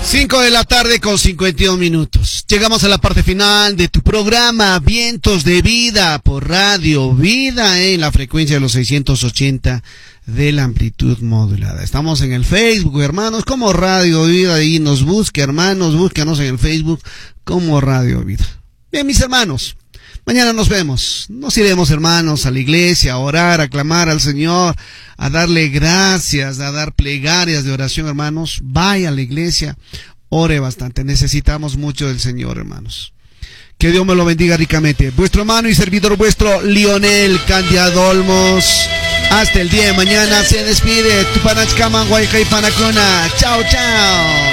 5 de la tarde con 52 minutos. Llegamos a la parte final de tu programa Vientos de Vida por Radio Vida en la frecuencia de los 680 de la amplitud modulada. Estamos en el Facebook, hermanos, como Radio Vida, y nos busque, hermanos, búscanos en el Facebook como Radio Vida. Bien, mis hermanos, mañana nos vemos. Nos iremos, hermanos, a la iglesia, a orar, a clamar al Señor, a darle gracias, a dar plegarias de oración, hermanos. Vaya a la iglesia, ore bastante. Necesitamos mucho del Señor, hermanos. Que Dios me lo bendiga ricamente. Vuestro hermano y servidor vuestro, Lionel Candiado Olmos. Hasta el día de mañana se despide. Tupanachkaman Guaycay Panacona. Chao, chao.